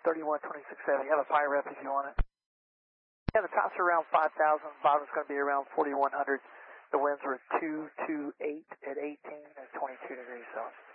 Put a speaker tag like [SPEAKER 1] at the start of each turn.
[SPEAKER 1] 31, 26.7. You have a fire rep if you want it. Yeah, the tops are around 5,000. Bottom's going to be around 4,100. The winds are 228 at 18 and 22 degrees Celsius.